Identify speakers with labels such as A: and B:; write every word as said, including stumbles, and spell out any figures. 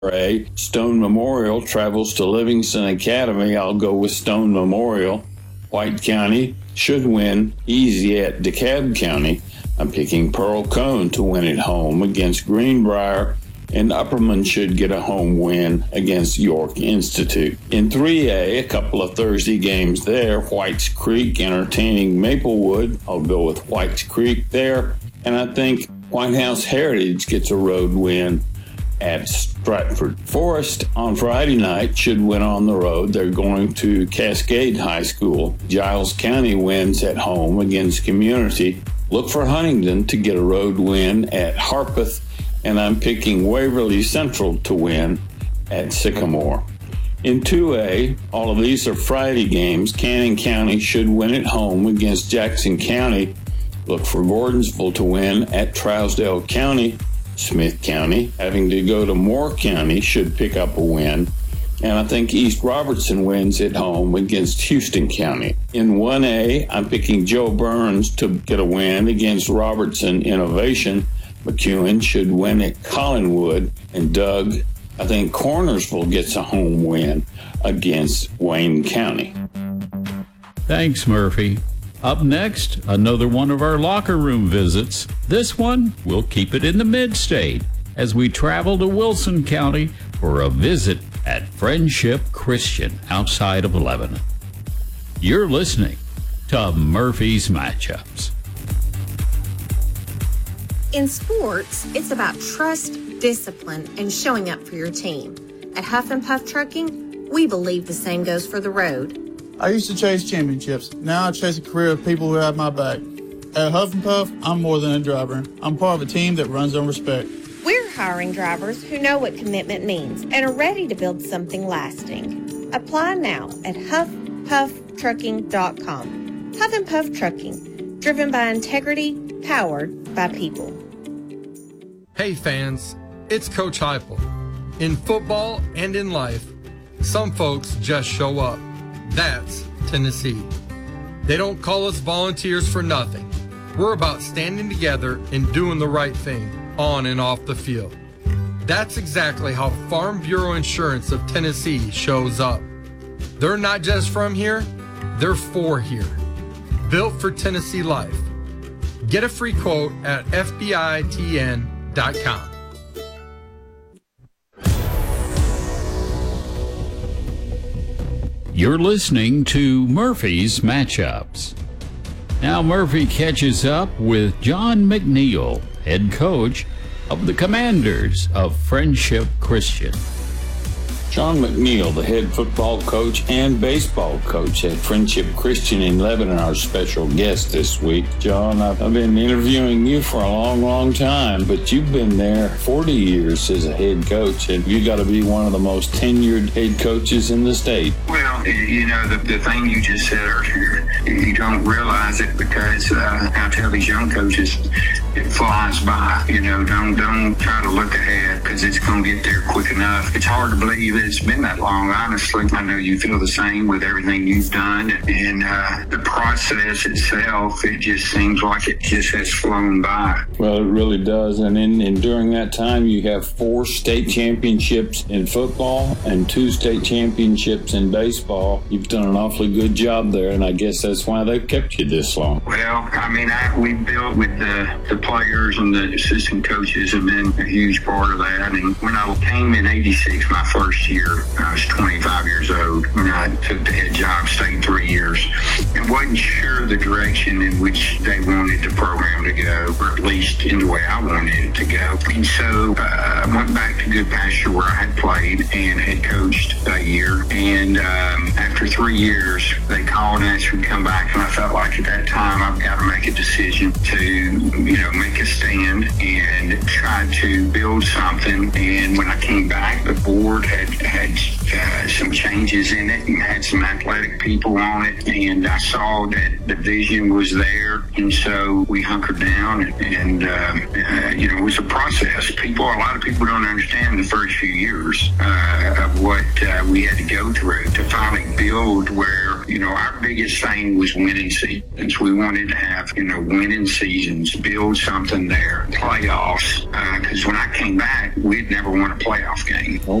A: A, Stone Memorial travels to Livingston Academy. I'll go with Stone Memorial. White County should win easy at DeKalb County. I'm picking Pearl Cone to win at home against Greenbrier, and Upperman should get a home win against York Institute. In three A, a couple of Thursday games there. Whites Creek entertaining Maplewood. I'll go with Whites Creek there. And I think White House Heritage gets a road win at Stratford. Forest on Friday night should win on the road. They're going to Cascade High School. Giles County wins at home against Community. Look for Huntington to get a road win at Harpeth, and I'm picking Waverly Central to win at Sycamore. In two A, all of these are Friday games. Cannon County should win at home against Jackson County. Look for Gordonsville to win at Trousdale County. Smith County, having to go to Moore County, should pick up a win. And I think East Robertson wins at home against Houston County. In one A, I'm picking Joe Burns to get a win against Robertson Innovation. McEwen should win at Collinwood. And Doug, I think Cornersville gets a home win against Wayne County.
B: Thanks, Murphy. Up next, another one of our locker room visits. This one, we'll keep it in the mid-state as we travel to Wilson County for a visit at Friendship Christian outside of Lebanon. You're listening to Murphy's Matchups.
C: In sports, it's about trust, discipline, and showing up for your team. At Huff and Puff Trucking, we believe the same goes for the road.
D: I used to chase championships. Now I chase a career of people who have my back. At Huff and Puff, I'm more than a driver. I'm part of a team that runs on respect.
C: We're hiring drivers who know what commitment means and are ready to build something lasting. Apply now at huff puff trucking dot com. Huff and Puff Trucking, driven by integrity, powered by people.
E: Hey fans, it's Coach Heupel. In football and in life, some folks just show up. That's Tennessee. They don't call us volunteers for nothing. We're about standing together and doing the right thing on and off the field. That's exactly how Farm Bureau Insurance of Tennessee shows up. They're not just from here, they're for here. Built for Tennessee life. Get a free quote at F B I T N dot com.
B: You're listening to Murphy's Matchups. Now Murphy catches up with John McNeil, head coach of the Commanders of Friendship Christian.
A: John McNeil, the head football coach and baseball coach at Friendship Christian in Lebanon, our special guest this week. John, I've been interviewing you for a long, long time, but you've been there forty years as a head coach, and you got to be one of the most tenured head coaches in the state.
F: Well, you know, the, the thing you just said earlier, you don't realize it because uh, I tell these young coaches, it flies by. You know, don't don't try to look ahead because it's going to get there quick enough. It's hard to believe that it's been that long, honestly. I know you feel the same with everything you've done. And uh, the process itself, it just seems like it just has flown by.
A: Well, it really does. And, in, and during that time, you have four state championships in football and two state championships in baseball. You've done an awfully good job there, and I guess that's why they've kept you this long.
F: Well, I mean, I, we built with the, the players and the assistant coaches have been a huge part of that. And when I came in eighty-six, my first year, I was twenty-five years old when I took the head job, stayed three years, and wasn't sure the direction in which they wanted the program to go, or at least in the way I wanted it to go. And so uh, I went back to Goodpasture where I had played and had coached a year. And um, after three years, they called and asked me to come back, and I felt like at that time I've got to make a decision to, you know, make a stand and try to build something. And when I came back, the board board had had uh, some changes in it and had some athletic people on it, and I saw that the vision was there, and so we hunkered down, and, and uh, uh, you know, it was a process. People, a lot of people don't understand the first few years uh, of what uh, we had to go through to finally build where, you know, our biggest thing was winning seasons. We wanted to have, you know, winning seasons, build something there, playoffs, because uh, when I came back, we'd never won a playoff game.